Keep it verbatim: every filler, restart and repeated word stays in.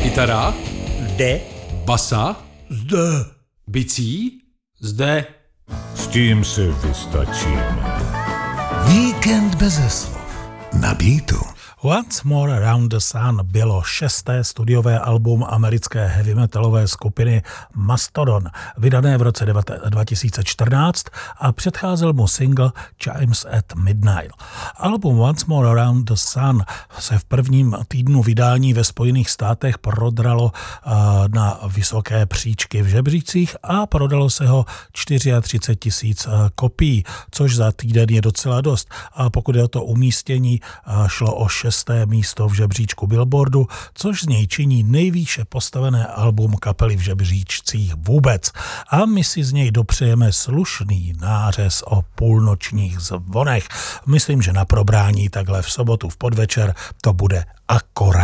Kytara? Zde. Basa? Zde. Bicí? Zde. S tím si vystačíme. Víkend beze slov. Na beatu. Once More Around the Sun bylo šesté studiové album americké heavy metalové skupiny Mastodon, vydané v roce dva tisíce čtrnáct a předcházel mu single Chimes at Midnight. Album Once More Around the Sun se v prvním týdnu vydání ve Spojených státech prodralo na vysoké příčky v žebřících a prodalo se ho třicet čtyři tisíc kopií, což za týden je docela dost. A pokud je o to umístění, šlo o šesté místo v žebříčku Billboardu, což z něj činí nejvýše postavené album kapely v žebříčcích vůbec. A my si z něj dopřejeme slušný nářez o půlnočních zvonech. Myslím, že na probrání takhle v sobotu v podvečer to bude akorát.